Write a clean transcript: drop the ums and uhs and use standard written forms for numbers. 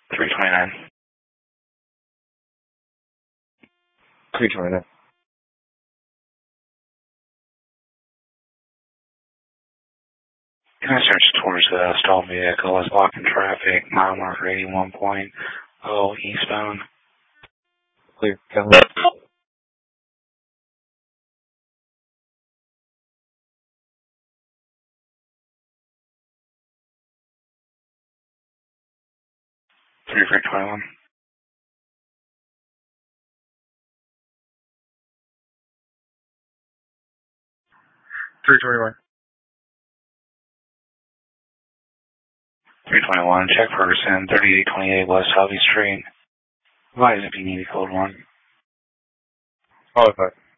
329. 329. Can I search towards the stalled vehicle as blocking traffic, mile marker 81.0 eastbound? Clear. Kelly. 3321. 321. 321, check Ferguson, 3828 West Harvey Street. Advise if you need a code 1. Qualified.